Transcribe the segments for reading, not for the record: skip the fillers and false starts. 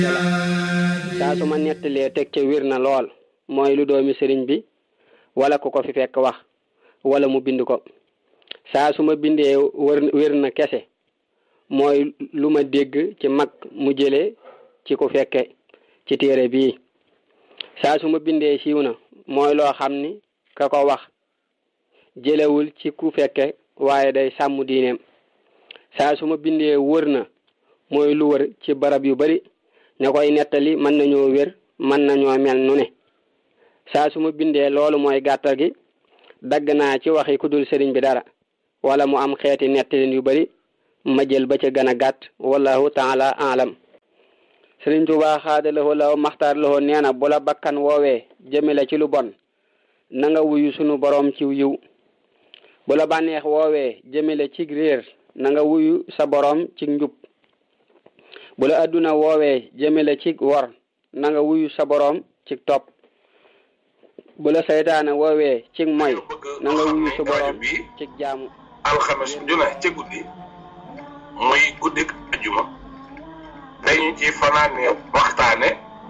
saa su ma nettalee teg ca wir na lool mooy lu doomi sëriñ bi wala ku ko fi fekk wax wala mu bind ko saa su ma bindee wér na kese mooy lu ma dégg ci mag mu jëlee ci ku fekke ci téere bii saa su ma bindee siiw na mooy loo xam ni ka ko wax jëlewul ci ku fekke waaye day sàmm diineem saa su ma bindee wër na mooy lu wër ci barab yu bari ña koy nettali mën nañoo wér mën nañoo mel nu ne saa su ma bindee loolu mooy gàttal gi dagg naa ci waxi ku dul sëriñ bi dara wala mu am xeeti nettalin yu bari ma jël ba ca gën a gàtt wallahu taala alam sëriñ Tuubaa xaadalahoo law maxtaar lahoo nee na bu la bakkan woowee jëmale ci lu bon na nga wuyu sunu boroom ci yiw bu la bànneex woowee jëmale ci réer na nga wuyu sa boroom ci njub bu la adduna woowee jëmale ci wor na nga wuyu sa boroom ci topp bu la saytaane woowee ci moy na nga wuyu sa boroom ci jaamu alxames ju ne ca guddi muy guddik ajuma dañu ci fanaane waxtaane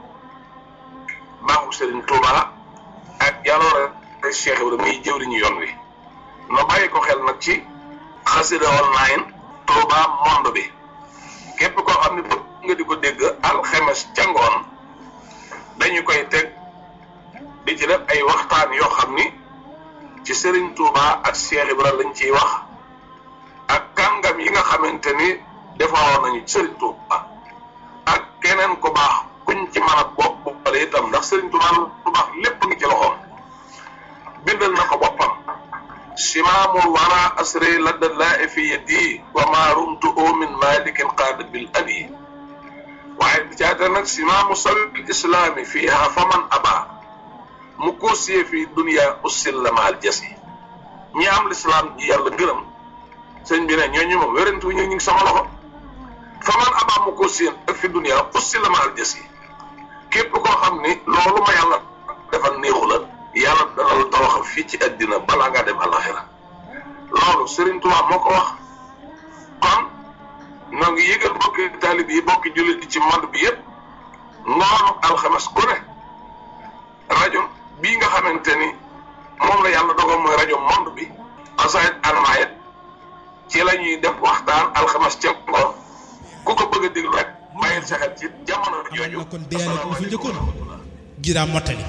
baaxu Sëriñ Tuuba ak jaloore Cheikh Ibrahima muy jëwriñu yoon wi no bàyyi ko xel nag ci xasida online Touba monde bi képp koo xam ne bëgg nga di ko dégg alxames ca ngoon dañu koy teg di ci def ay waxtaan yoo xam ni ci Serigne Touba ak Cheikh Ibrahima lañ ciy wax ak kàngam yi nga xamante ni defaroon nañu Serigne Touba ak keneen ku baax kuñ ci mën a bopp boppale itam ndax Serigne Touba lu baax lépp ngi ci loxoom bindal na ko boppam simaamul wara asri ladda laa fi yadi wa ma rumtu min malikin qaada bil abi waaye bi caata nag simaamu sabil islaami fiiha faman aba mu koosiyee fi dunia ussil la maal jas yi ñi am lislaam ji yàlla gërëm sëñ bi ne ñooñu moom wérantu ñu ngi sama loxo faman aba mu koosiyee ak fi dunia ussil la maal jas yi képp koo xam ni loolu ma yàlla defal néexu la yàlla dana la tawaxal fii ci àddina balaa ngaa dem àllaxira loolu Serigne Touba moo ko wax kon noo ngi yëgal bokki taalib yi bokki jullit yi ci monde bi yëpp ngoonu alxames ku ne rajo bii nga xamante ni moom la yàlla dogal mooy rajo monde bi xasaayit almaayit ci la ñuy def waxtaan alxames ca ngoon ku ko bëgg a déglu rek bàyyil sa xel ci jamono jooju. kon deyaale ko fi njëkkoon giraa mottali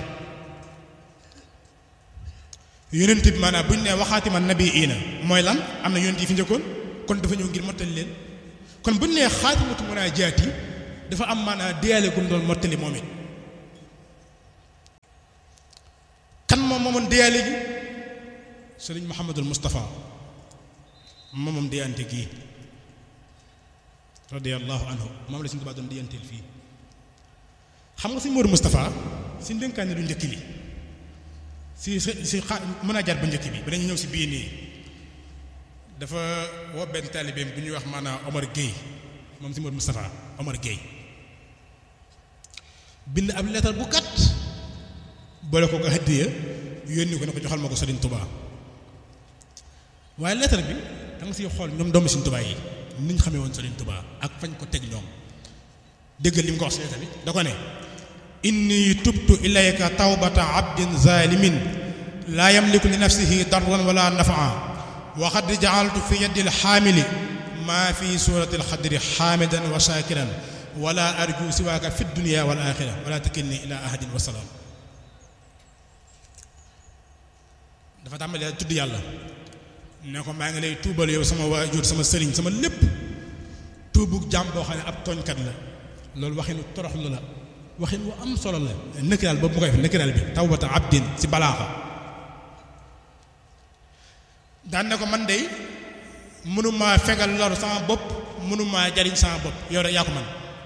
yonent bi maanaam bu ñu nee waxaati man nabi ina mooy lan am na yonent yi fi njëkkoon kon dafa ñëw ngir mottali leen kon bu ñu nee xaatimatu munaajaati dafa am maanaam deyaale gu mu doon mottali moom it kan moom moomoon deyaale gi sëriñ Mouhamadul Moustapha moom deyante gii radiyallahu anhu moom la suñu Tuubaa doon deyanteel fii xam nga suñu Moodu Moustapha si ndénkaane lu njëkk li si mën a jar bu njëkk bi ba dañu ñëw si bii nii dafa woo benn taalibeem bu ñuy wax maanaam Omar Gueye moom si Moodu Moustapha Omar Gueye bind ab lettre bu gàtt boole ko ko hadiya yónni ko ne ko joxal ma ko Sëriñ Tuubaa waaye lettre bi da nga siy xool ñoom doomu Sëriñ Tuubaa yi ni ñu xamee woon Sëriñ Tuubaa ak fañ ko teg ñoom déggal li mu ko wax si lettre bi da ko ne inni tubtu ilayka tawbata abdin zalimin laa yamliku li nafsihi darran wala nafaa wa qad ja'altu fi yadi alxaamili maa fi surati alxadri xaamidan wa shakiran wala arju siwaaka fi dunia wal axira wala takilni ila ahadin wa salaam dafa tàmbalee tudd yàlla ne ko maa ngi lay tuubal yow sama waajur sama sëriñ sama lépp tuubug jàmm boo xam ne ab tooñkat la loolu waxinu toroxlu la waxin wu am solo la nëkkiraal boobu mu koy def nëkkiraal bi tawbata abdin si balaaxa daan ne ko man de mënumaa fegal lor sama bopp mënumaa jariñ sama bopp yow rek yaa ko man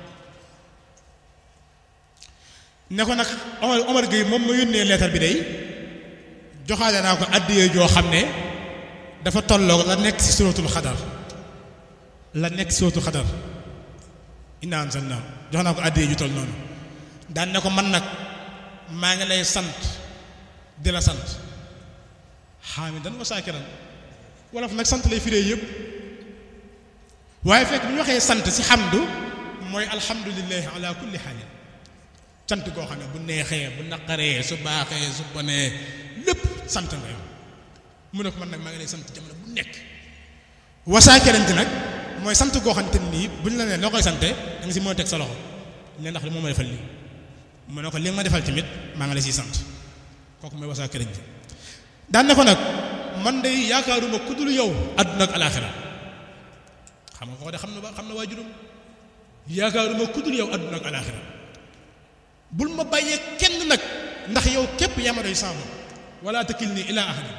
ne ko nag Omar Gueye moom ma yónnee leetar bi day joxaale naa ko àddiyee joo xam ne dafa tolloog la nekk si suratul xadar la nekk si suratul xadar inna anzalna jox naa ko àddiyee ju toll noonu daan ne ko man nag maa ngi lay sant di la sant xaamidan wa saakiran wolof nag sant lay firee yëpp waaye fekk bu ñu waxee sant si xamdu mooy alhamdulillahi ala kulli xaalin sant koo xam ne bu neexee bu naqaree su baaxee su bonee lépp sant nga yow mu ne ko man nag maa ngi lay sant jamono bu nekk wasaakirante nag mooy sant koo xam te nii buñ la nee loo koy sante da nga si mën a teg sa loxo ne ndax li moo ma defal lii mu ne ko li nga ma defal tamit maa ngi la siy sant kooku mooy wasaakirante daan ne ko nag man de yaakaaruma ku dul yow àdduna ak alaaxira xam nga ko de xam na waajuram yaakaaruma ku dul yow àdduna ak alaaxira bul ma bàyyee kenn nag ndax yow képp yaa ma doy saabu wala takilni ilaa ahadin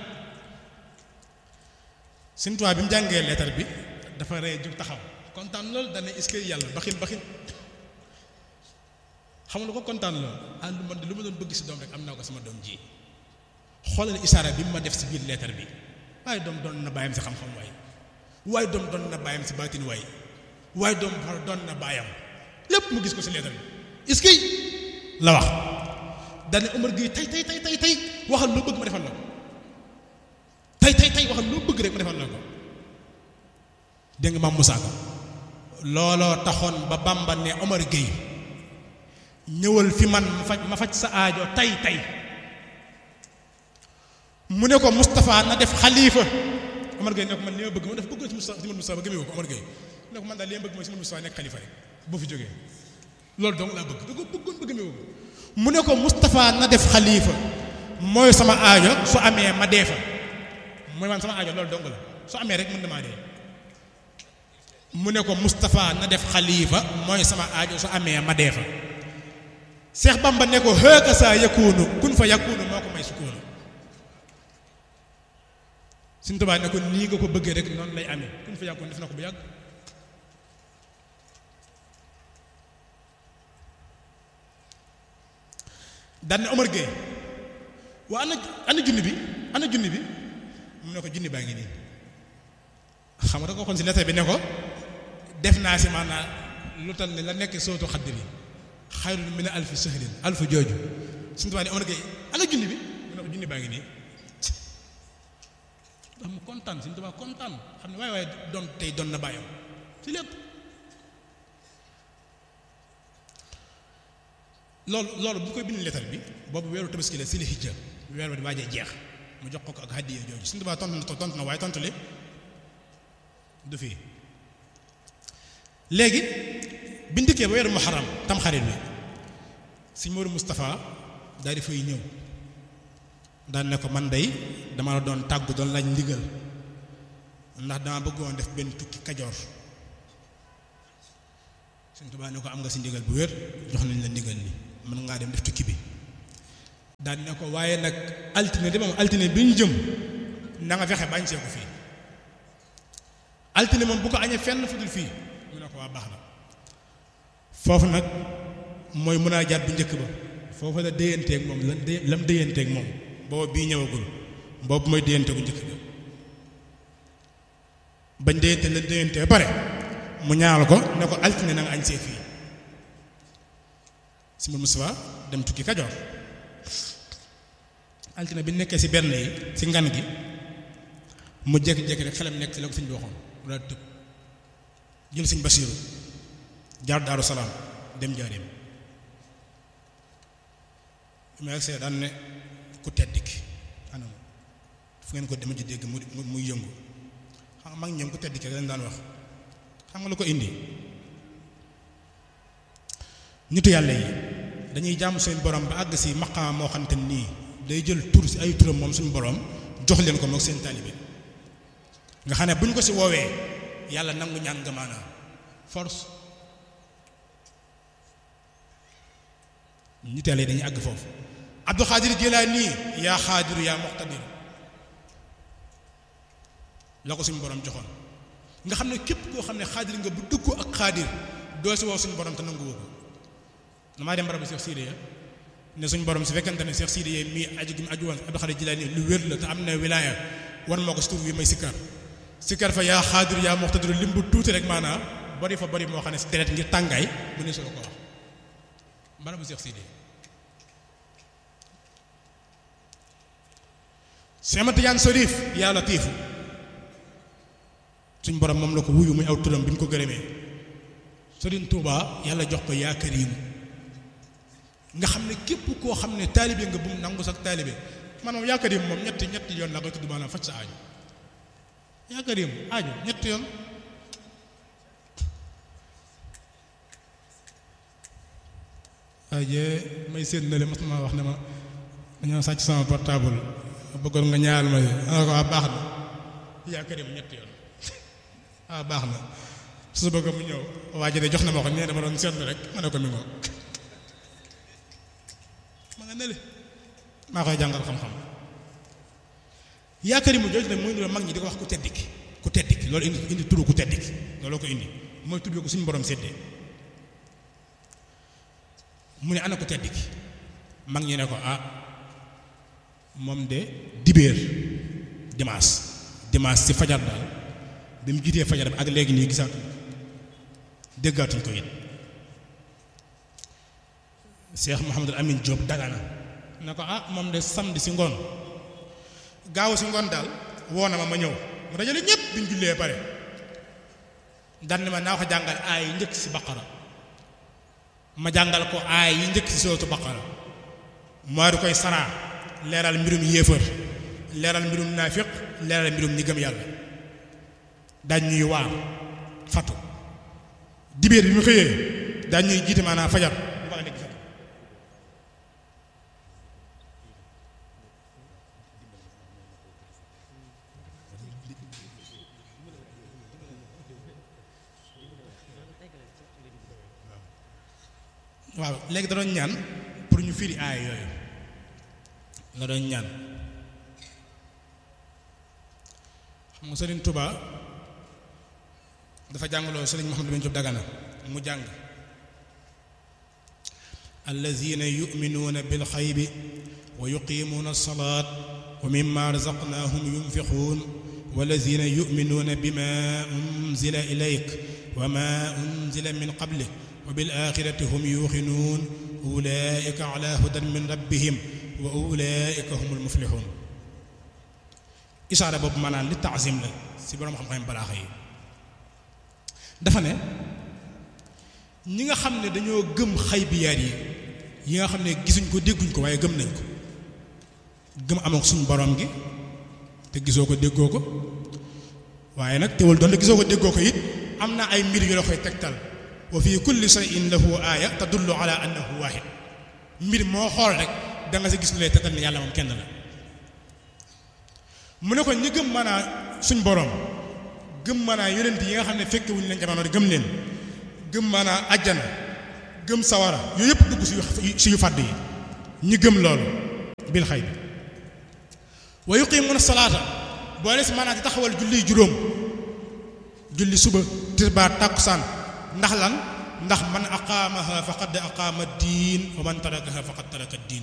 Sëñ Tuubaa bi mu jàngee leetar bi dafa ree jóg taxaw kontaan loolu dana est-ce que yàlla baxin xam nga ko kontaan loolu ànd man de lu ma doon bëgg si doom rek am naa ko sama doom ji xoolal isaara bi mu ma def si biir leetar bi waaye doom doon na bàyyam si xam-xam waaye doom doon na bàyyam si baatin waaye doom doon na bàyyam lépp mu gis ko si leetar bi est-ce que la wax dane Omar Gueye tey waxal loo bëgg ma defal la ko tey waxal loo bëgg rek ma defal la ko dégg nga Maam Moussa Ka looloo taxoon ba Bamba ne Omar Gueye ñëwal fi man ma faj sa aajo tey mu ne ko Moustapha na def xalifa Omar Gueye ne ko man li ma bëgg ma def bëgg ci Moustapha ba gëmee ko Omar Gueye ne ko man daal li ma bëgg mooy si Moustapha nekk xalifa rek boo fi jógee loolu dong laa bëgg da ko bëggoon ba gëmee ko mu ne ko Moustapha na def xalifa mooy sama aajo su amee ma dee fa mooy man sama aajo loolu dong la su amee rek mën na maa dee mu ne ko Moustapha na def xalifa mooy sama aajo su amee ma dee fa Seex Bamba ne ko hëkka saa yakunu kun fa yakunu moo ko may sukkoonu Sëñ Tuubaa ne ko nii nga ko bëggee rek noonu lay amee kun fa yakunu def na ko bu yàgg daan ne Omar Gueye waa ana junni bi mu ne ko junni baa ngi nii xam nga da ko waxoon si lettre bi ne ko def naa si maanaam lu tal ne la nekk sootu xaddi bi xayrun min alfi sahrin alfu jooju Sëñ Tuubaa ne Omar Gueye ana junni bi mu ne ko junni baa ngi nii ndax mu kontaan Sëñ Tuubaa kontaan xam ne waaye doon tey doon na bàyyam si lépp loolu bu koy bind lettre bi boobu weeru tabaski la si li hijja weer wa di waajee jeex mu jox ko ak hadiya jooju Sëñ Tuubaa tontu na waaye tontu li du fii léegi bi ndikkee ba weeru muharram tamxarit bi Sëñ Moodu Moustapha daal di fay ñëw daan ne ko man day dama la doon tàggu doon laaj ndigal ndax dama bëggoon def benn tukki Kajoor Sëñ Tuubaa ne ko am nga si ndigal bu wér jox nañ la ndigal li mën ngaa dem def tukki bi daan ne ko waaye nag altine de moom altine bi ñu jëm na nga fexe bañ see ko fii altine moom bu ko añee fenn fu dul fii mu ne ko waa baax na foofu nag mooy munaajaat bu njëkk ba foofu la déyanteeg moom lam déyanteeg moom boobu bii ñëwagul boobu mooy déyanteegu njëkk ba bañ déyante la déyante ba pare mu ñaanal ko ne ko altine na nga añ see fii si mu Moustapha dem tukki Kajoor altine bi nekkee si benn yi si ngan gi mu jékki-jékki rek xelam nekk si la ko sëñ bi waxoon mu daal tëb jël sëñ Basiiru jaar Daaru Salaam dem Njaaréem mu agsee daan ne ku tedd ki anam fu ngeen ko dema ji dégg muy yëngu xam nga mag ñoom ku tedd ki lañ daan wax xam nga lu ko indi nitu yàlla yi dañuy jàmm seen borom ba àgg si maqaam moo xamante nii day jël tur si ay turam moom suñu borom jox leen ko moom seen taalibe nga xam ne bu ñu ko si woowee yàlla nangu ñaan nga maanaam force nitu yàlla yi dañuy àgg foofu Abdul Xaadir Jilaani yaa xaadiru yaa muqtadir la ko suñu borom joxoon nga xam ne képp koo xam ne xaadir nga bu dugg ak xaadir doo si woo suñu borom te nangu woo ko damaa dem barabu Seex Sidiya ne suñu borom su fekkente ne Seex Sidiya mii aju gi mu aju woon Abdul Xaadir Jilaani lu wér la te am na wilaaya war moo ko si tur wi may sikkar fa yaa xaadir yaa muqtadir lim bu tuuti rek maanaam bari fa bari moo xam ne si deret ngir tàngaay mu ne solo ko wax barabu Seex Sidiya Seex Ahmad Tijaan Sariif yaa latiifu suñ borom moom la ko wuyu muy aw turam bi ñu ko gërëmee Sëriñ Tuubaa yàlla jox ko yaa Karim nga xam ne képp koo xam ne taalibe nga bu mu nangu sax taalibe man moom yaa Karim moom ñetti yoon laa koy tudd maanaam faj sa aajo yaa Karim aajo ñetti yoon waaye may séen na le mas ma wax ne ma dañoo sàcc sama portable bëggoon nga ñaanal ma ana ko baax na yaa Karim ñetti yoon baax na su bëgg mu ñëw waa ji de jox na ma ko nee dama doon seetlu rek ma ne ko mi ngoo ma nga nele maa koy jàngal xam-xam yaa Karim mu jooju nag mooy ñu mag ñi di ko wax ku tedd ki loolu indi turu ku tedd ki looloo ko indi mooy tudd ko suñu borom séddee mu ne ana ku tedd ki mag ñi ne ko moom de dibéer dimanche ci fajar daal bi mu jiitee fajar bi ak léegi nii gisaatuñ déggaatuñ ko it Cheikh Mouhamadul Amin Diop Dagana ne ko moom de samedi ci ngoon gaaw ci ngoon daal woo na ma ñëw mu dajale ñépp bi ñu jullee pare daan ne ma naa ko jàngal aay yi njëkk ci Baqara ma jàngal ko aay yi njëkk ci sootu Baqara maa di koy saraa leeral mbirum yéefar leeral mbirum naafiq leeral mbirum ñi gëm yàlla dañ ñuy waar fatu dibéer bi mu xëyee dañ ñuy jiite maanaam fajar bu baax nekk fatu waaw léegi da doon ñaan pour ñu firi aay yooyu la doon ñaan xam nga Sëriñ Tuubaa dafa jàngaloo Sëriñ Mouhamadou bin Diop Dagana mu jàng allazina yuminuuna bilxaybi wa yuqimuuna alsalat wa mimma razaqnahum yunfiquun wallazina yuminuuna bima unzila ilayk wa ma unzila min qablik wa bil axirati hum yuuxinuun ulaika ala hudan min rabbihim wa ulaika humul muflixuun isaara boobu maanaam li taazim la si boroom xam-xam balaaxa yi dafa ne ñi nga xam ne dañoo gëm xaybiyaat yi nga xam ne gisuñ ko dégguñ ko waaye gëm nañ ko gëm amoon suñu borom gi te gisoo ko déggoo ko waaye nag teewul doon te gisoo ko déggoo ko it am na ay mbir yu la koy tegtal wa fi kulli shay'in lahu aaya tadullu ala annahu waahid mbir moo xool rek da nga sa gis lu lay tegtal ne yàlla moom kenn la mu ne ko ñi gëm maanaa suñ borom gëm maanaa yonent yi nga xam ne fekke wuñu leen jamono di gëm leen gëm maanaa ajjana gëm sawara yooyu yëpp dugg si yu fàdd yi ñi gëm loolu bil xayb wa yuqimuuna salaata boole si maanaa di taxawal julli juróom julli suba tisbaar tàkkusaan ndax lan ndax man aqaamaha faqad aqaama diin wa man tarakaha faqad taraka diin